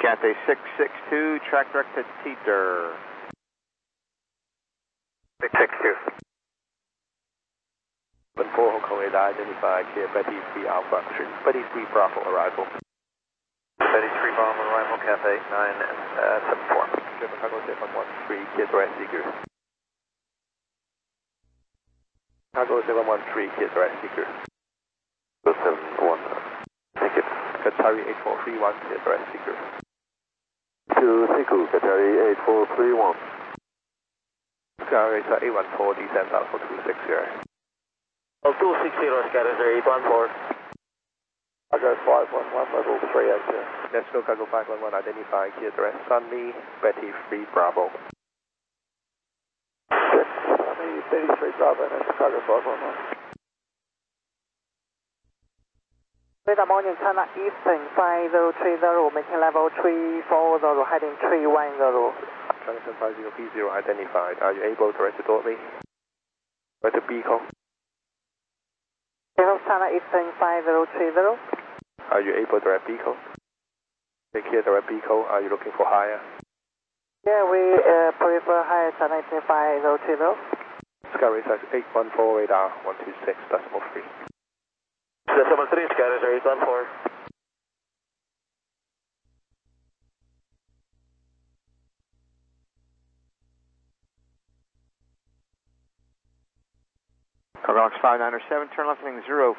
Cathay 662, track direct to Teeter. 662. 14 Hong Kong radar identified here, Betty 3 Alpha, Betty 3 Bravo arrival. Betty 3 Bravo arrival, Cathay 974. German Cargo 713, clear to Seeker. Cargo 713, clear to Seeker. 71, thank you. Qatari 8431, clear to Seeker. To Siku, Qatari 8431. Qatari 814, descent Alpha 260. 260, Scatter 814. Cargo 511, level 3 exit. National Cargo 511 identified, clear to Sunny, Betty 3 Bravo. Sunny, Betty 3 Bravo, National Cargo 511. Radar morning, China Eastern 5030, making level 340, heading 310. China 750P0 identified. Are you able to direct me? Where to Beacon? China Eastern 5030. Are you able to direct Beacon? Take care direct Beacon. Are you looking for higher? Yeah, we prefer higher China Eastern 5030. Sky size 814 radar 126.3. 73, Scatter 814. Cargo 597, turn left heading 050.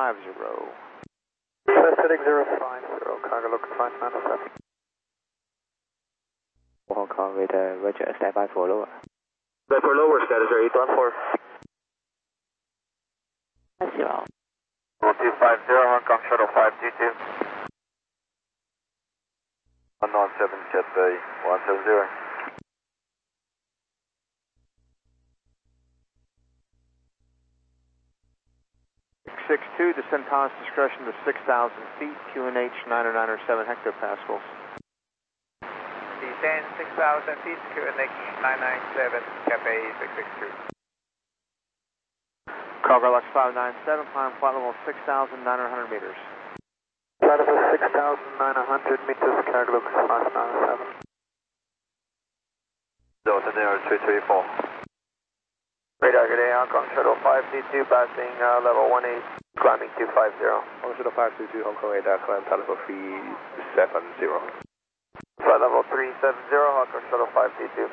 Heading 050, Cargo Lux 597. Hong Kong radar, Roger, stand by for lower. Stand for lower, Scatter 814. 0. 4250, Hong Kong Shuttle 522. 197, Cathay 170. Descend pilot's discretion to 6,000 feet, QNH 90907 hectopascals. Descend 6,000 feet, QNH 997, Cathay 662. Cargo Lux 597, climb flight level 6,900 meters. Flight level 6,900 meters, Cargo Lux 597. Delta Nero 234. Radar, good day, Hong Kong Shuttle 522, passing level 18, climbing 250. Hong Kong Shuttle 522, Hong Kong radar, climb flight level 370. Flight level 370, Hong Kong Shuttle 522.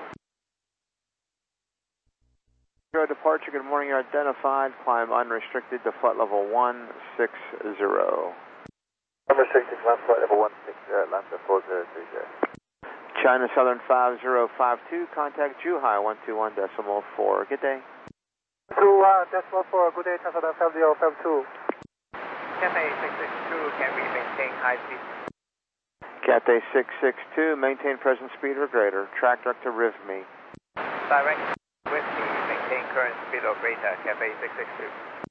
Your departure, good morning, you're identified, climb unrestricted to flight level 160. Unrestricted, climb flight level 160, Lambda 4030. China Southern 5052, contact Zhuhai 121.4. Good day. 2.4, good day, China Southern 5052. Cathay 662, can we maintain high speed? Cathay 662, maintain present speed or greater. Track direct to RIVME. Direct with me, maintain current speed or greater, Cathay 662.